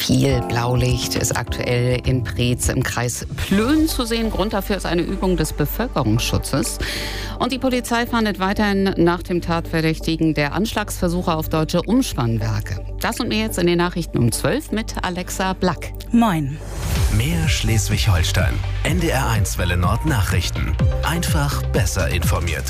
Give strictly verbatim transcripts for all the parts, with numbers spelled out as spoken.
Viel Blaulicht ist aktuell in Preetz im Kreis Plön zu sehen. Grund dafür ist eine Übung des Bevölkerungsschutzes. Und die Polizei fahndet weiterhin nach dem Tatverdächtigen der Anschlagsversuche auf deutsche Umspannwerke. Das und mehr jetzt in den Nachrichten um zwölf mit Alexa Black. Moin. Mehr Schleswig-Holstein. N D R eins Welle Nord Nachrichten. Einfach besser informiert.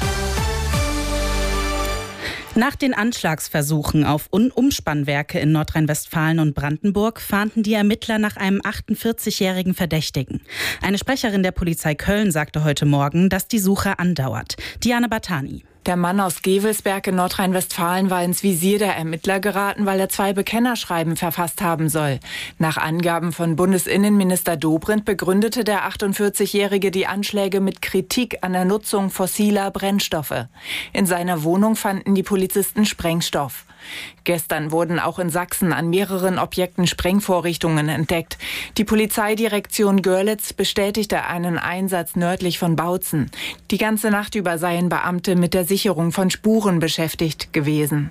Nach den Anschlagsversuchen auf Umspannwerke in Nordrhein-Westfalen und Brandenburg fahnden die Ermittler nach einem achtundvierzigjährigen Verdächtigen. Eine Sprecherin der Polizei Köln sagte heute Morgen, dass die Suche andauert. Diane Bartani. Der Mann aus Gevelsberg in Nordrhein-Westfalen war ins Visier der Ermittler geraten, weil er zwei Bekennerschreiben verfasst haben soll. Nach Angaben von Bundesinnenminister Dobrindt begründete der achtundvierzigjährige die Anschläge mit Kritik an der Nutzung fossiler Brennstoffe. In seiner Wohnung fanden die Polizisten Sprengstoff. Gestern wurden auch in Sachsen an mehreren Objekten Sprengvorrichtungen entdeckt. Die Polizeidirektion Görlitz bestätigte einen Einsatz nördlich von Bautzen. Die ganze Nacht über seien Beamte mit der Sicherung von Spuren beschäftigt gewesen.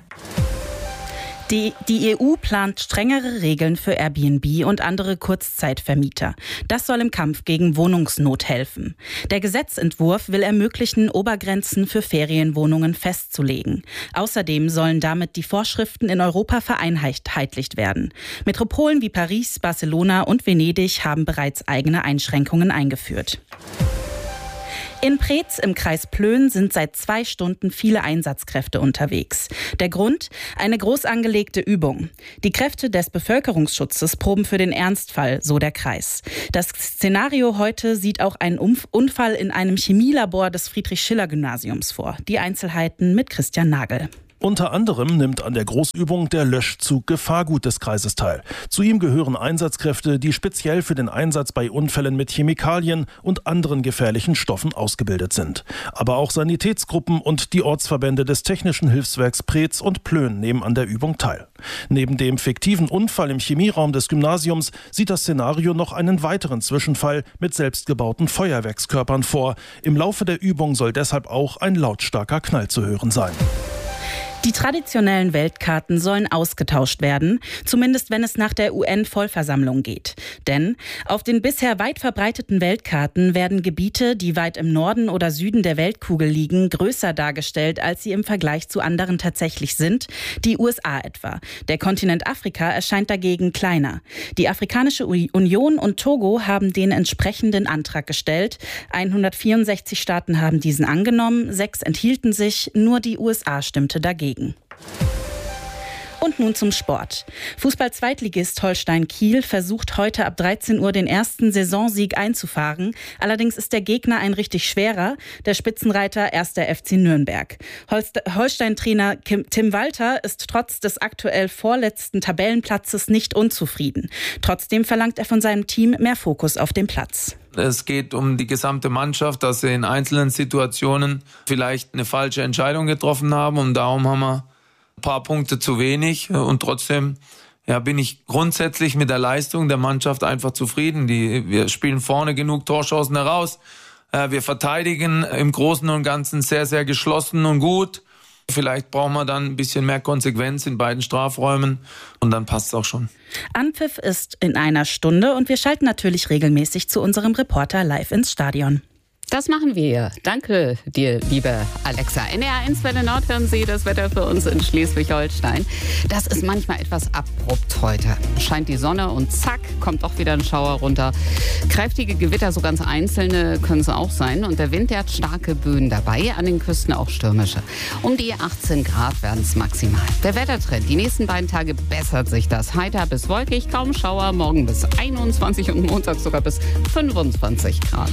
Die, die E U plant strengere Regeln für Airbnb und andere Kurzzeitvermieter. Das soll im Kampf gegen Wohnungsnot helfen. Der Gesetzentwurf will ermöglichen, Obergrenzen für Ferienwohnungen festzulegen. Außerdem sollen damit die Vorschriften in Europa vereinheitlicht werden. Metropolen wie Paris, Barcelona und Venedig haben bereits eigene Einschränkungen eingeführt. In Preetz im Kreis Plön sind seit zwei Stunden viele Einsatzkräfte unterwegs. Der Grund? Eine groß angelegte Übung. Die Kräfte des Bevölkerungsschutzes proben für den Ernstfall, so der Kreis. Das Szenario heute sieht auch einen Unfall in einem Chemielabor des Friedrich-Schiller-Gymnasiums vor. Die Einzelheiten mit Christian Nagel. Unter anderem nimmt an der Großübung der Löschzug Gefahrgut des Kreises teil. Zu ihm gehören Einsatzkräfte, die speziell für den Einsatz bei Unfällen mit Chemikalien und anderen gefährlichen Stoffen ausgebildet sind. Aber auch Sanitätsgruppen und die Ortsverbände des Technischen Hilfswerks Preetz und Plön nehmen an der Übung teil. Neben dem fiktiven Unfall im Chemieraum des Gymnasiums sieht das Szenario noch einen weiteren Zwischenfall mit selbstgebauten Feuerwerkskörpern vor. Im Laufe der Übung soll deshalb auch ein lautstarker Knall zu hören sein. Die traditionellen Weltkarten sollen ausgetauscht werden, zumindest wenn es nach der U N-Vollversammlung geht. Denn auf den bisher weit verbreiteten Weltkarten werden Gebiete, die weit im Norden oder Süden der Weltkugel liegen, größer dargestellt, als sie im Vergleich zu anderen tatsächlich sind, die U S A etwa. Der Kontinent Afrika erscheint dagegen kleiner. Die Afrikanische Union und Togo haben den entsprechenden Antrag gestellt. hundertvierundsechzig Staaten haben diesen angenommen, sechs enthielten sich, nur die U S A stimmte dagegen. Und nun zum Sport. Fußball-Zweitligist Holstein Kiel versucht heute ab dreizehn Uhr den ersten Saisonsieg einzufahren. Allerdings ist der Gegner ein richtig schwerer, der Spitzenreiter erster F C Nürnberg. Holstein-Trainer Tim Walter ist trotz des aktuell vorletzten Tabellenplatzes nicht unzufrieden. Trotzdem verlangt er von seinem Team mehr Fokus auf dem Platz. Es geht um die gesamte Mannschaft, dass sie in einzelnen Situationen vielleicht eine falsche Entscheidung getroffen haben und darum haben wir ein paar Punkte zu wenig und trotzdem ja, bin ich grundsätzlich mit der Leistung der Mannschaft einfach zufrieden. Die, wir spielen vorne genug Torschancen heraus, wir verteidigen im Großen und Ganzen sehr, sehr geschlossen und gut. Vielleicht brauchen wir dann ein bisschen mehr Konsequenz in beiden Strafräumen und dann passt es auch schon. Anpfiff ist in einer Stunde und wir schalten natürlich regelmäßig zu unserem Reporter live ins Stadion. Das machen wir. Danke dir, liebe Alexa. N D R eins Welle Nord hören Sie das Wetter für uns in Schleswig-Holstein. Das ist manchmal etwas abrupt heute. Scheint die Sonne und zack, kommt doch wieder ein Schauer runter. Kräftige Gewitter, so ganz einzelne können es auch sein. Und der Wind, der hat starke Böen dabei, an den Küsten auch stürmische. Um die achtzehn Grad werden es maximal. Der Wettertrend, die nächsten beiden Tage bessert sich das. Heiter bis wolkig, kaum Schauer, morgen bis einundzwanzig und Montag sogar bis fünfundzwanzig Grad.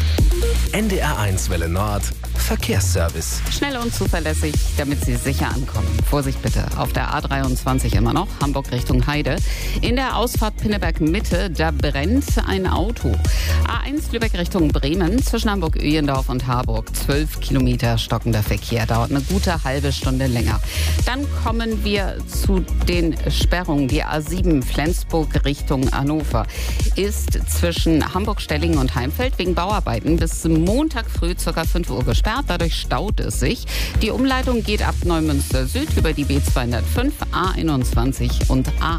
N D R eins Welle Nord Verkehrsservice. Schnell und zuverlässig, damit Sie sicher ankommen. Vorsicht bitte, auf der A dreiundzwanzig immer noch, Hamburg Richtung Heide. In der Ausfahrt Pinneberg Mitte, da brennt ein Auto. A eins Lübeck Richtung Bremen, zwischen Hamburg-Öhlendorf und Harburg. zwölf Kilometer stockender Verkehr, dauert eine gute halbe Stunde länger. Dann kommen wir zu den Sperrungen. Die A sieben Flensburg Richtung Hannover ist zwischen Hamburg-Stellingen und Heimfeld wegen Bauarbeiten bis Montag früh ca. fünf Uhr gesperrt. Dadurch staut es sich. Die Umleitung geht ab Neumünster Süd über die B zweihundertfünf, A einundzwanzig und A eins.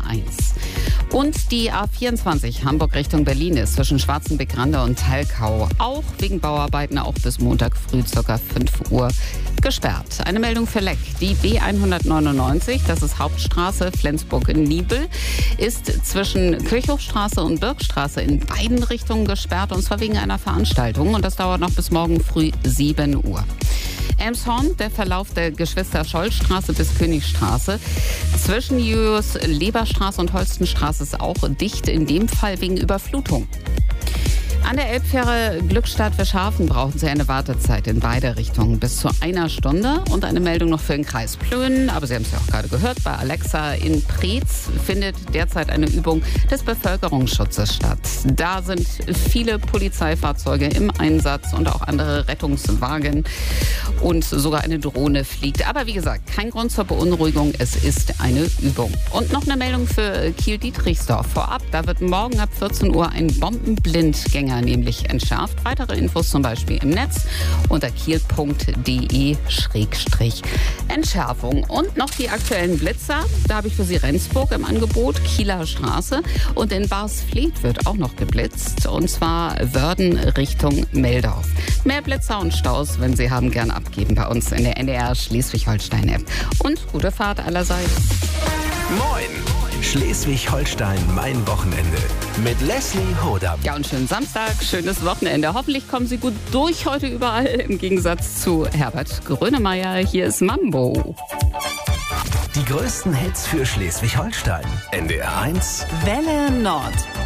Netz. Und die A vierundzwanzig Hamburg Richtung Berlin ist zwischen Schwarzenbeck-Rande und Talkau auch wegen Bauarbeiten auch bis Montag früh ca. fünf Uhr gesperrt. Eine Meldung für Leck. Die B hundertneunundneunzig, das ist Hauptstraße Flensburg-Niebel, ist zwischen Kirchhofstraße und Birkstraße in beiden Richtungen gesperrt, und zwar wegen einer Veranstaltung, und das dauert noch bis morgen früh sieben Uhr. Elmshorn, der Verlauf der Geschwister-Scholl-Straße bis Königstraße. Zwischen Julius-Leber-Straße und Holstenstraße ist auch dicht, in dem Fall wegen Überflutung. An der Elbfähre Glückstadt-Wischhafen brauchen Sie eine Wartezeit in beide Richtungen bis zu einer Stunde. Und eine Meldung noch für den Kreis Plön. Aber Sie haben es ja auch gerade gehört, bei Alexa in Preetz findet derzeit eine Übung des Bevölkerungsschutzes statt. Da sind viele Polizeifahrzeuge im Einsatz und auch andere Rettungswagen. Und sogar eine Drohne fliegt. Aber wie gesagt, kein Grund zur Beunruhigung. Es ist eine Übung. Und noch eine Meldung für Kiel-Dietrichsdorf. Vorab, da wird morgen ab vierzehn Uhr ein Bombenblindgänger nämlich entschärft. Weitere Infos zum Beispiel im Netz unter kiel punkt de Schrägstrich Entschärfung. Und noch die aktuellen Blitzer. Da habe ich für Sie Rendsburg im Angebot, Kieler Straße. Und in Barsfleet wird auch noch geblitzt. Und zwar Wörden Richtung Meldorf. Mehr Blitzer und Staus, wenn Sie haben, gern abgeben bei uns in der N D R Schleswig-Holstein-App. Und gute Fahrt allerseits. Moin! Schleswig-Holstein, mein Wochenende. Mit Leslie Hodam. Ja, und schönen Samstag, schönes Wochenende. Hoffentlich kommen Sie gut durch heute überall, im Gegensatz zu Herbert Grönemeyer. Hier ist Mambo. Die größten Hits für Schleswig-Holstein. N D R eins. Welle Nord.